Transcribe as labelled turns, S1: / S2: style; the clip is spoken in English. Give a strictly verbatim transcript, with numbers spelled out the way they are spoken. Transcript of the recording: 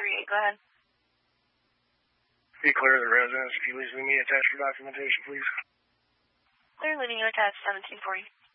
S1: three eight. Go ahead.
S2: Be clear of the residence. If you please leave me attached for documentation, please.
S1: Clear, leaving you attached, seventeen forty.